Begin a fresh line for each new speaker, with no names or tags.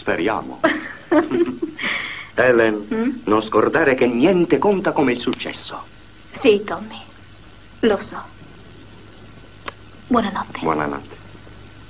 Speriamo. Helen, non scordare che niente conta come il successo.
Sì, Tommy, lo so. Buonanotte.
Buonanotte.